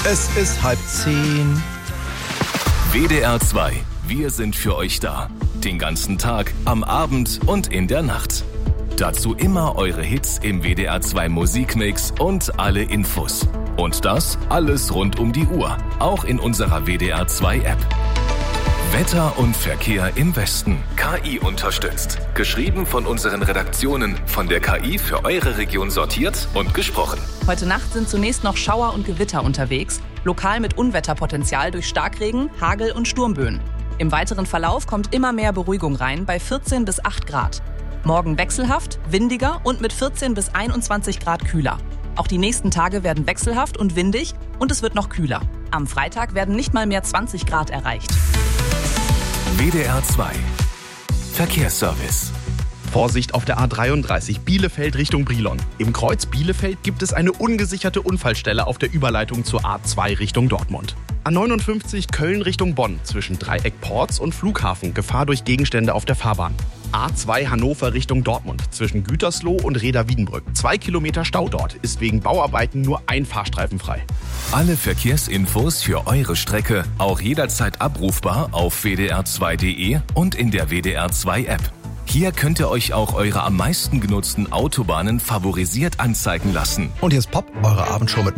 Es ist 9:30. WDR 2. Wir sind für euch da. Den ganzen Tag, am Abend und in der Nacht. Dazu immer eure Hits im WDR 2 Musikmix und alle Infos. Und das alles rund um die Uhr. Auch in unserer WDR 2 App. Wetter und Verkehr im Westen. KI unterstützt. Geschrieben von unseren Redaktionen, von der KI für eure Region sortiert und gesprochen. Heute Nacht sind zunächst noch Schauer und Gewitter unterwegs, lokal mit Unwetterpotenzial durch Starkregen, Hagel und Sturmböen. Im weiteren Verlauf kommt immer mehr Beruhigung rein bei 14 bis 8 Grad. Morgen wechselhaft, windiger und mit 14 bis 21 Grad kühler. Auch die nächsten Tage werden wechselhaft und windig und es wird noch kühler. Am Freitag werden nicht mal mehr 20 Grad erreicht. WDR 2 Verkehrsservice. Vorsicht auf der A33 Bielefeld Richtung Brilon. Im Kreuz Bielefeld gibt es eine ungesicherte Unfallstelle auf der Überleitung zur A2 Richtung Dortmund. A59 Köln Richtung Bonn zwischen Dreieck Porz und Flughafen. Gefahr durch Gegenstände auf der Fahrbahn. A2 Hannover Richtung Dortmund zwischen Gütersloh und Reda-Wiedenbrück. 2 Kilometer Stau dort, ist wegen Bauarbeiten nur ein Fahrstreifen frei. Alle Verkehrsinfos für eure Strecke auch jederzeit abrufbar auf wdr2.de und in der WDR 2 App. Hier könnt ihr euch auch eure am meisten genutzten Autobahnen favorisiert anzeigen lassen. Und jetzt Pop, eure Abendshow mit